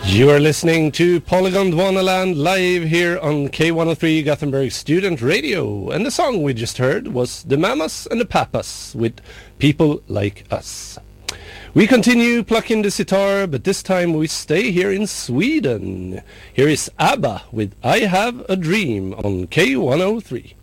You are listening to Polygon Dwanaland live here on K103 Gothenburg Student Radio, and the song we just heard was The Mamas and the Papas with People Like Us. We continue plucking the sitar, but this time we stay here in Sweden. Here is ABBA with I Have a Dream on K103.